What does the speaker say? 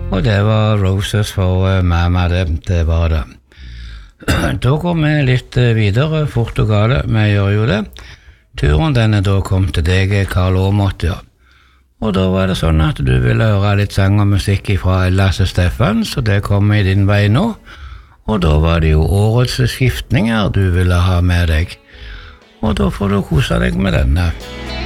Og det var Roses for Mamma, det var det. Da går vi litt videre, fort og gale, vi gjør jo det. Turen denne da kom til deg, Karl Aamodt, ja. Og da var det sånn at du ville høre litt sang og musikk fra Lasse Steffen, så det kom i din vei nå. Og da var det jo årets skiftninger du ville ha med deg. Og da får du kose deg med denne.